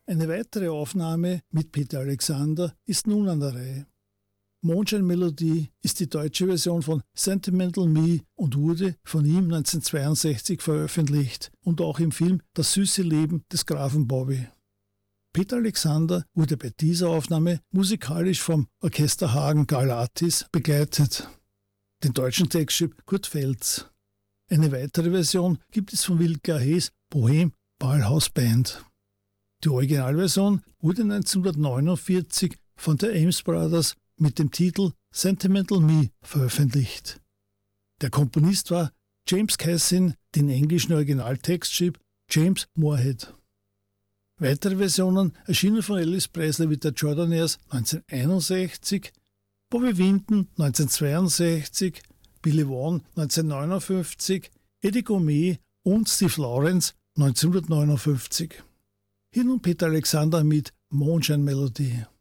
Eine weitere Aufnahme mit Peter Alexander ist nun an der Reihe. Moonshine Melody ist die deutsche Version von Sentimental Me und wurde von ihm 1962 veröffentlicht und auch im Film Das süße Leben des Grafen Bobby. Peter Alexander wurde bei dieser Aufnahme musikalisch vom Orchester Hagen Galatis begleitet. Den deutschen Text schrieb Kurt Feltz. Eine weitere Version gibt es von Wilke Hayes Bohem Ballhaus Band. Die Originalversion wurde 1949 von der Ames Brothers mit dem Titel Sentimental Me veröffentlicht. Der Komponist war James Cassin, den englischen Originaltext schrieb James Moorhead. Weitere Versionen erschienen von Elvis Presley mit der Jordanaires 1961, Bobby Vinton 1962, Billy Vaughan 1959, Eddie Gourmet und Steve Lawrence 1959. Hier nun Peter Alexander mit Moonshine Melody.